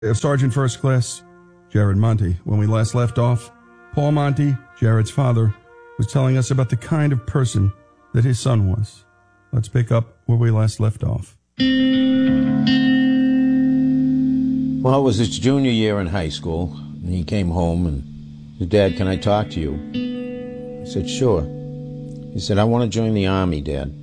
Sergeant First Class Jared Monty. When we last left off, Paul Monty, Jared's father, was telling us about the kind of person that his son was. Let's pick up where we last left off. Well, it was his junior year in high school, and he came home and said, "Dad, can I talk to you?" I said, "Sure." He said, "I want to join the Army, Dad."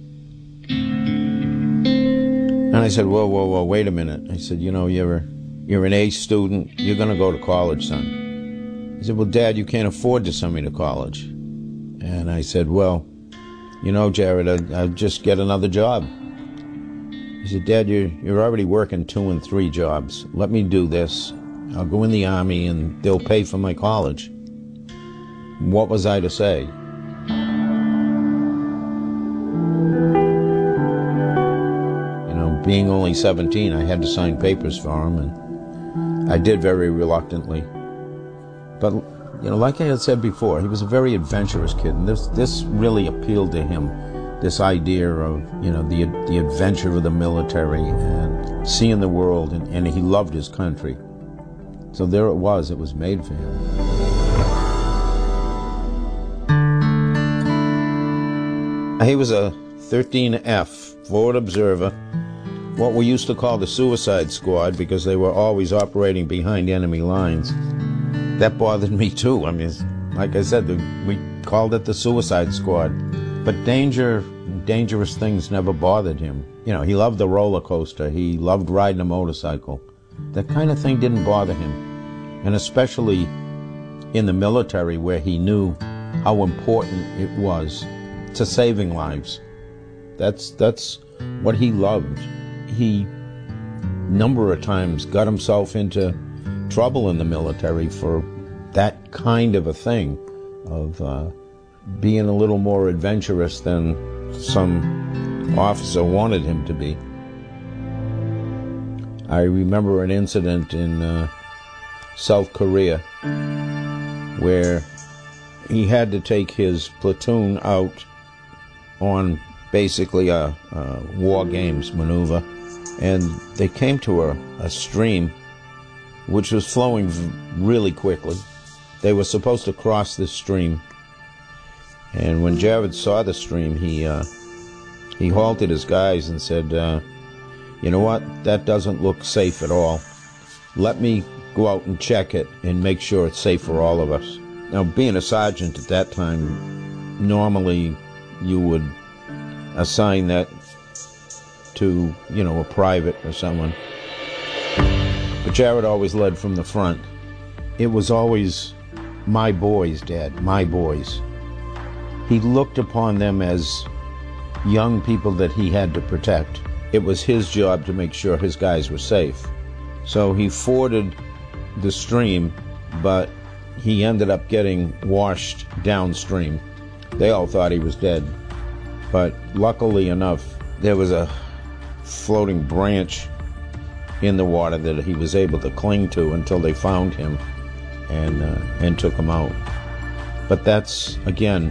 And I said, whoa, wait a minute. I said, "You know, you're an A student. You're going to go to college, son." He said, "Well, Dad, you can't afford to send me to college." And I said, "Well, you know, Jared, I'll just get another job." He said, "Dad, you're already working 2 and 3 jobs. Let me do this. I'll go in the Army and they'll pay for my college." What was I to say? Being only 17, I had to sign papers for him, and I did very reluctantly. But, like I had said before, he was a very adventurous kid, and this really appealed to him, this idea of, the adventure of the military and seeing the world, and he loved his country. So there it was made for him. He was a 13F, forward observer, what we used to call the suicide squad, because they were always operating behind enemy lines. That bothered me too. I mean, like I said, we called it the suicide squad. But dangerous things never bothered him. He loved the roller coaster. He loved riding a motorcycle. That kind of thing didn't bother him. And especially in the military, where he knew how important it was to saving lives. That's what he loved. He, number of times, got himself into trouble in the military for that kind of a thing, of being a little more adventurous than some officer wanted him to be. I remember an incident in South Korea where he had to take his platoon out on basically a war games maneuver. And they came to a stream which was flowing really quickly. They were supposed to cross this stream. And when Jared saw the stream, he halted his guys and said, "You know what? That doesn't look safe at all. Let me go out and check it and make sure it's safe for all of us." Now, being a sergeant at that time, normally you would assign that to, a private or someone. But Jared always led from the front. It was always, "My boys, Dad, my boys." He looked upon them as young people that he had to protect. It was his job to make sure his guys were safe. So he forded the stream, but he ended up getting washed downstream. They all thought he was dead. But luckily enough, there was a floating branch in the water that he was able to cling to until they found him and took him out. But that's, again,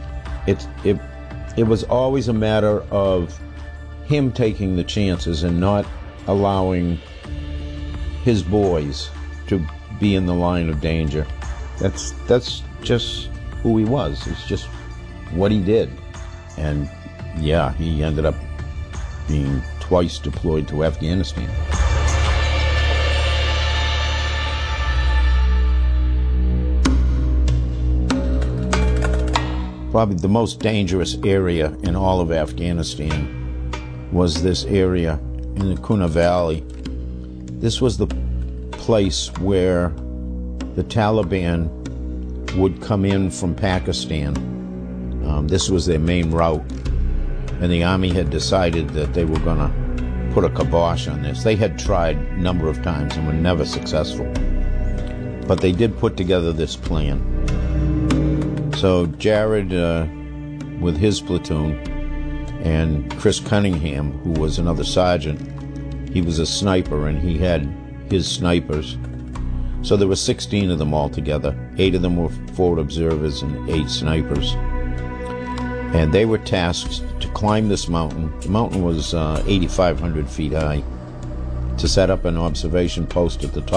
it was always a matter of him taking the chances and not allowing his boys to be in the line of danger. That's just who he was. It's just what he did. And yeah, he ended up being twice deployed to Afghanistan. Probably the most dangerous area in all of Afghanistan was this area in the Kuna Valley. This was the place where the Taliban would come in from Pakistan. This was their main route, and the Army had decided that they were going to put a kibosh on this. They had tried a number of times and were never successful, but they did put together this plan. So Jared, with his platoon, and Chris Cunningham, who was another sergeant, he was a sniper, and he had his snipers. So there were 16 of them altogether. 8 of them were forward observers and 8 snipers. And they were tasked to climb this mountain. The mountain was 8,500 feet high. to set up an observation post at the top